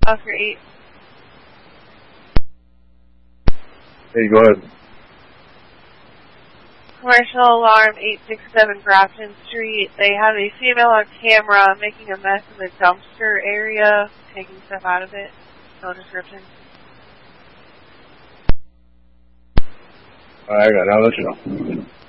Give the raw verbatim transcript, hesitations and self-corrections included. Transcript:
Oscar eight. Hey, go ahead. Commercial alarm eight six seven Grafton Street. They have a female on camera making a mess in the dumpster area, taking stuff out of it. No description. Alright, I got it. I'll let you know.